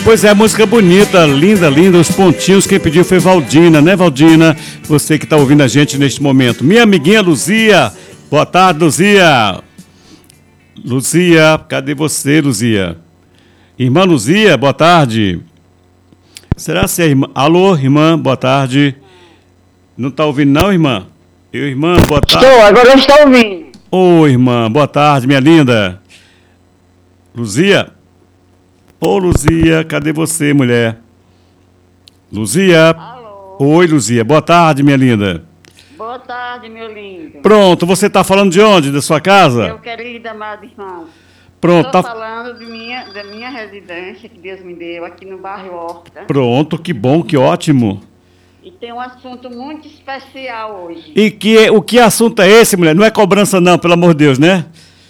Pois é, música bonita, linda, linda. Os pontinhos, quem pediu foi Valdina, né, Valdina? Você que está ouvindo a gente neste momento. Minha amiguinha Luzia. Boa tarde, Luzia. Luzia, cadê você, Luzia? Irmã Luzia, boa tarde. Será que é irmã? Alô, irmã, boa tarde. Não está ouvindo não, irmã? Irmã, boa tarde. Estou, agora eu estou ouvindo. Ô, irmã, boa tarde, minha linda. Luzia? Ô, Luzia, cadê você, mulher? Luzia? Alô. Oi, Luzia, boa tarde, minha linda. Boa tarde, meu lindo. Pronto, você está falando de onde? Da sua casa? Meu querido amado irmão. Pronto, Estou tá... falando da minha residência que Deus me deu aqui no bairro Horta. Pronto, que bom, que ótimo. E tem um assunto muito especial hoje. E o que assunto é esse, mulher? Não é cobrança não, pelo amor de Deus, né?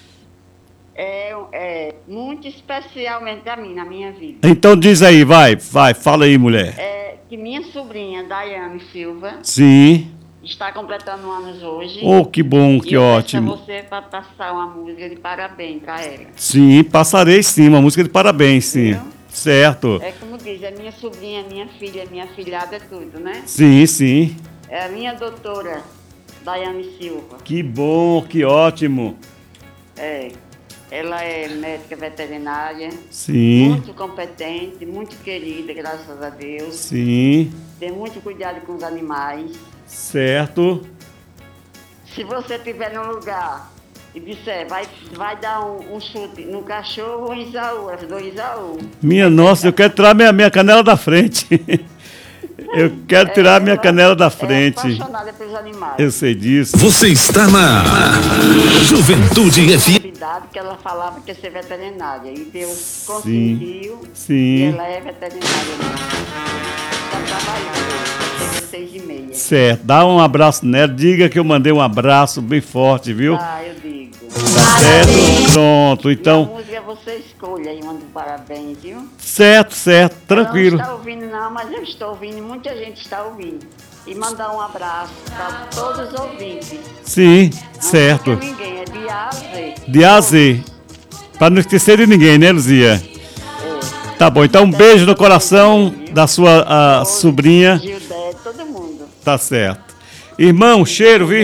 É muito especialmente a mim, na minha vida. Então diz aí, vai, fala aí, mulher. É que minha sobrinha, Daiane Silva, Sim. está completando anos hoje. Oh, que bom, que e eu ótimo. peço a você para passar uma música de parabéns para ela. Sim, passarei sim, uma música de parabéns, sim. Viu? Certo. É como diz, é minha sobrinha, minha filha, minha filhada, é tudo, né? Sim, sim. É a minha doutora, Daiane Silva. Que bom, que ótimo. Ela é médica veterinária, Sim, muito competente, muito querida, graças a Deus. sim, Tem muito cuidado com os animais. certo. Se você estiver num lugar e disser, vai dar um chute no cachorro ou em Isaú, as duas Isaú. Minha nossa, eu quero tirar minha canela da frente. Eu quero tirar minha canela da frente. É apaixonada pelos animais. Eu sei disso. Você está na Juventude FM. Que ela falava que ia ser veterinária. E Deus conseguiu. Sim. E ela é veterinária mesmo. Está trabalhando. Chega 6h30. Certo. Dá um abraço nela. Diga que eu mandei um abraço bem forte, viu? Ah, eu digo. Tá certo? Pronto. E a Então, música você escolhe aí, manda parabéns, viu? certo. Tranquilo. Ela não está ouvindo não, mas eu estou ouvindo. Muita gente está ouvindo. E mandar um abraço para todos os ouvintes. Sim, Não certo. fica ninguém, é de A a Z. De A a Z. Pra não esquecer de ninguém, né, Luzia? Tá bom, então um beijo no coração da sua sobrinha. Gildete, todo mundo. Tá certo. Irmão, cheiro, viu?